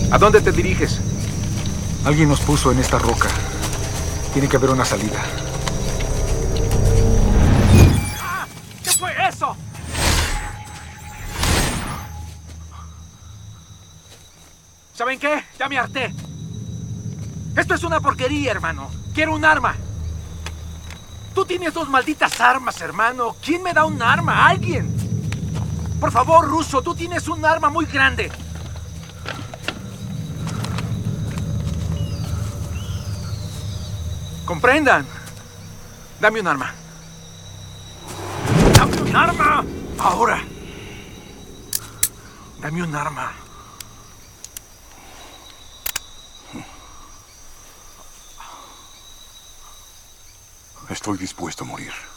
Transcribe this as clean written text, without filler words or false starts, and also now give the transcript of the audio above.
¿A dónde te diriges? Alguien nos puso en esta roca. Tiene que haber una salida. ¡Ah! ¿Qué fue eso? ¿Saben qué? Ya me harté. Esto es una porquería, hermano. Quiero un arma. Tú tienes 2 malditas armas, hermano. ¿Quién me da un arma? ¡Alguien! Por favor, ruso, tú tienes un arma muy grande. Comprendan. Dame un arma. ¡Dame un arma! Ahora. Dame un arma. Estoy dispuesto a morir.